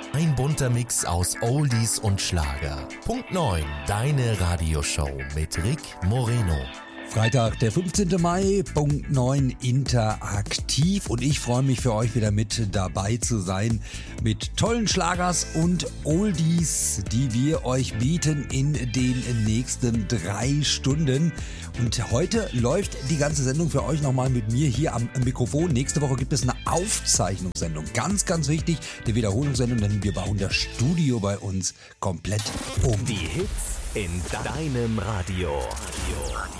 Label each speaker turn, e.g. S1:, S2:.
S1: Ein bunter Mix aus Oldies und Schlager. Punkt 9, deine Radioshow mit Rick Moreno.
S2: Freitag, der 15. Mai, Punkt 9, interaktiv. Und ich freue mich für euch wieder mit dabei zu sein mit tollen Schlagers und Oldies, die wir euch bieten in den nächsten 3 Stunden. Und heute läuft die ganze Sendung für euch nochmal mit mir hier am Mikrofon. Nächste Woche gibt es eine Aufzeichnungssendung. Ganz, ganz wichtig, die Wiederholungssendung, denn wir bauen das Studio bei uns komplett um.
S1: Die Hits in deinem Radio.